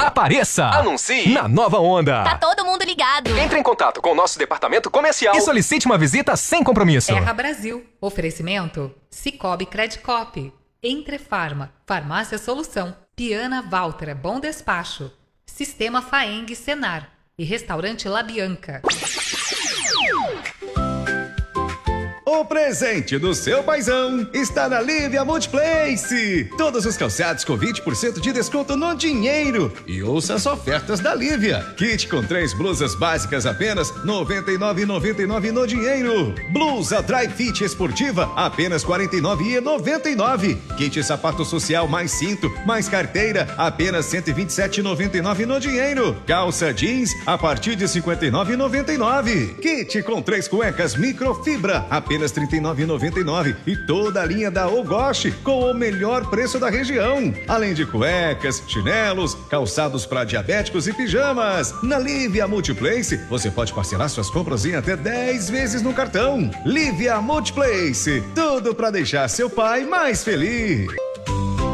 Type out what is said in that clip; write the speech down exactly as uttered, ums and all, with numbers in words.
Apareça! Anuncie! Na Nova Onda! Tá todo mundo ligado! Entre em contato com o nosso departamento comercial e solicite uma visita sem compromisso. Terra Brasil. Oferecimento Cicobi Credicop. Entrefarma. Farmácia Solução. Piana Valtra. Bom Despacho. Sistema Faeng Senar. E Restaurante La Bianca. O presente do seu paizão está na Livea Multiplace. Todos os calçados com vinte por cento de desconto no dinheiro. E ouça as ofertas da Livea. Kit com três blusas básicas apenas noventa e nove reais e noventa e nove centavos no dinheiro. Blusa Dry Fit esportiva apenas quarenta e nove reais e noventa e nove centavos. Kit sapato social mais cinto, mais carteira apenas cento e vinte e sete reais e noventa e nove centavos no dinheiro. Calça jeans a partir de cinquenta e nove reais e noventa e nove centavos. Kit com três cuecas microfibra apenas trinta e nove reais e noventa e nove centavos e toda a linha da Ogoshi com o melhor preço da região. Além de cuecas, chinelos, calçados para diabéticos e pijamas. Na Livea Multiplace, você pode parcelar suas compras em até dez vezes no cartão. Livea Multiplace, tudo para deixar seu pai mais feliz.